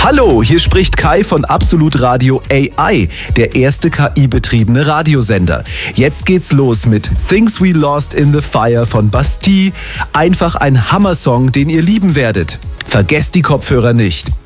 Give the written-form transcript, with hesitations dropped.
Hallo, hier spricht Kai von Absolut Radio AI, der erste KI-betriebene Radiosender. Jetzt geht's los mit Things We Lost in the Fire von Bastille. Einfach ein Hammersong, den ihr lieben werdet. Vergesst die Kopfhörer nicht.